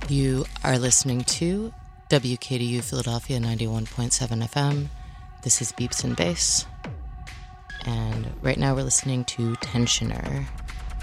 You are listening to WKDU Philadelphia 91.7 FM. This is Beeps and Bass. And right now we're listening to Tensioner